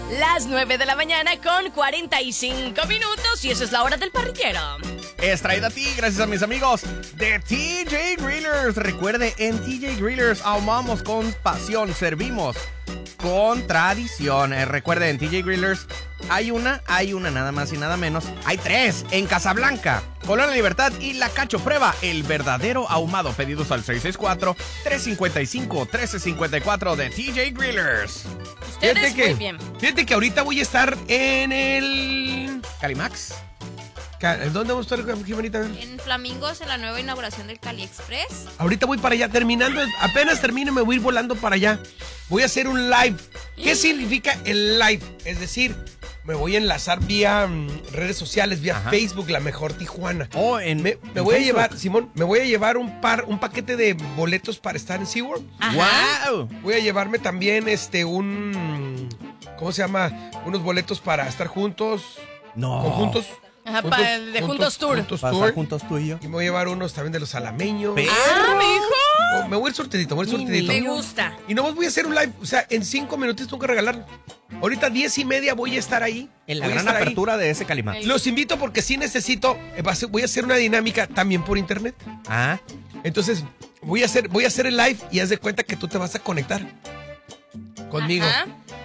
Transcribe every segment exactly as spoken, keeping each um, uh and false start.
Las nueve de la mañana con cuarenta y cinco minutos y esa es la hora del parrillero. Es traída a ti gracias a mis amigos de T J Grillers. Recuerde, en T J Grillers ahumamos con pasión, servimos con tradición. Eh, recuerde, en T J Grillers hay una, hay una nada más y nada menos. Hay tres en Casablanca, Colonia Libertad y La Cacho. Prueba el verdadero ahumado. Pedidos al seis seis cuatro, tres cinco cinco, uno tres cinco cuatro de T J Grillers. Ustedes Fíjate que, muy bien. fíjate que ahorita voy a estar en el... Calimax. ¿Dónde vamos a estar, Jimenita? En Flamingos, en la nueva inauguración del Cali Express. Ahorita voy para allá, terminando, apenas termine me voy a ir volando para allá. Voy a hacer un live. ¿Qué significa el live? Es decir, me voy a enlazar vía um, redes sociales, vía Ajá. Facebook, La Mejor Tijuana. Oh, en, Me, me en voy a Facebook. llevar, Simón, me voy a llevar un par, un paquete de boletos para estar en SeaWorld. Ajá. ¡Wow! Voy a llevarme también este un, ¿cómo se llama? Unos boletos para estar juntos. No. Conjuntos. Ajá, pa- de Juntos Tour. Juntos Para Tour. estar juntos tú y yo. Y me voy a llevar unos también de los alameños. Pero- ¡Ah, mi hijo! Oh, me voy a ir sortidito, me voy a ir sortidito. Me gusta. Y nomás voy a hacer un live, o sea, en cinco minutitos tengo que regalarlo. Ahorita diez y media voy a estar ahí. En la Voy a gran estar ahí. apertura de ese Calimax. Los invito porque sí necesito, eh, va a ser- voy a hacer una dinámica también por internet. Ah, Entonces, voy a hacer, voy a hacer el live y haz de cuenta que tú te vas a conectar conmigo. Ajá.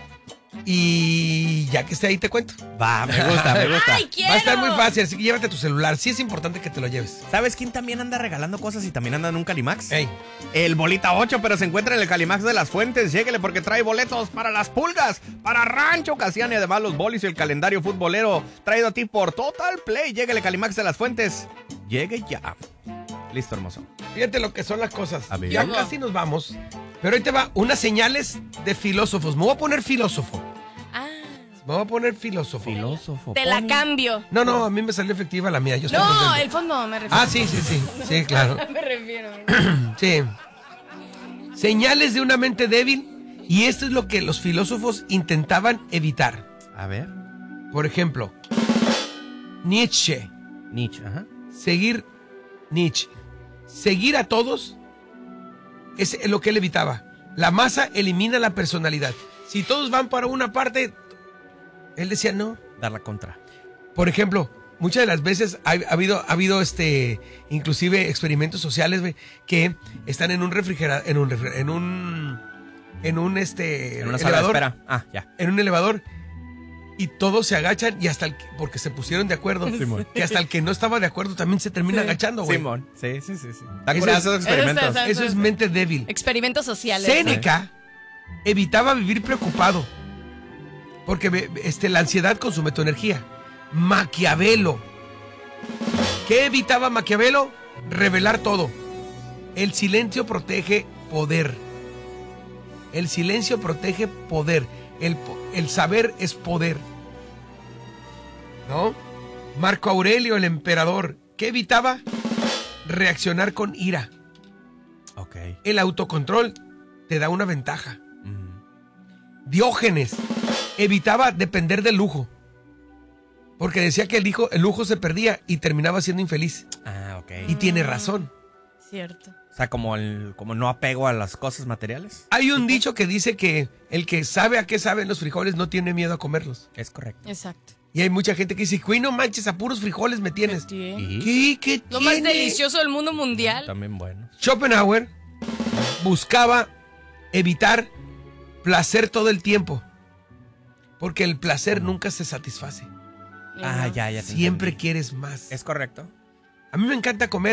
Y ya que esté ahí te cuento. va, me gusta, me gusta. ¡Ay, quiero! Va a estar muy fácil, así que llévate tu celular. Sí es importante que te lo lleves. ¿Sabes quién también anda regalando cosas y también anda en un Calimax? Ey. El Bolita ocho, pero se encuentra en el Calimax de las Fuentes. Lléguele porque trae boletos para las pulgas, para Rancho Casiano y además los bolis y el calendario futbolero traído a ti por Total Play. Lléguele Calimax de las Fuentes. Llegue ya. Listo, hermoso. Fíjate lo que son las cosas. A ver. Ya casi nos vamos. Pero ahí te va unas señales de filósofos. Me voy a poner filósofo. Ah, Me voy a poner filósofo. Filósofo. te la Pony. cambio. No, no, a mí me salió efectiva la mía. Yo estoy No, contento. el fondo me refiero. Ah, sí, sí, sí. Sí, claro. Me refiero. Sí. Señales de una mente débil. Y esto es lo que los filósofos intentaban evitar. A ver. Por ejemplo, Nietzsche. Nietzsche, ajá. Seguir Nietzsche. Seguir a todos es lo que él evitaba. La masa elimina la personalidad. Si todos van para una parte, él decía no. Dar la contra. Por ejemplo, muchas de las veces ha, ha habido, ha habido este, inclusive experimentos sociales, güey, que están en un refrigerador, en un, refri- en un, en un este, En una sala de elevador, espera. Ah, ya. en un elevador, y todos se agachan y hasta el que, porque se pusieron de acuerdo, Simón. que hasta el que no estaba de acuerdo también se termina agachando, güey. Simón. Sí, sí, sí, sí. Está Eso curado es- esos experimentos. Eso está- Eso es mente débil. Experimentos sociales. Séneca evitaba vivir preocupado porque ve- este, la ansiedad consume tu energía. Maquiavelo. ¿Qué evitaba Maquiavelo? Revelar todo. El silencio protege poder. El silencio protege poder. El, po- el saber es poder. ¿No? Marco Aurelio, el emperador. ¿Qué evitaba? Reaccionar con ira. Ok. El autocontrol te da una ventaja. Mm. Diógenes evitaba depender del lujo. Porque decía que el, hijo, el lujo se perdía y terminaba siendo infeliz. Ah, ok. Y tiene razón. Cierto. O sea, como el como no apego a las cosas materiales. Hay un dicho que dice que el que sabe a qué saben los frijoles no tiene miedo a comerlos. Es correcto. Exacto. Y hay mucha gente que dice, güey, no manches, a puros frijoles me tienes. Y ¿Qué? ¿Qué Lo más tiene? delicioso del mundo mundial. también bueno. Schopenhauer buscaba evitar placer todo el tiempo. Porque el placer nunca se satisface. Ah, ya, ya. te Siempre entendí. quieres más. Es correcto. A mí me encanta comer.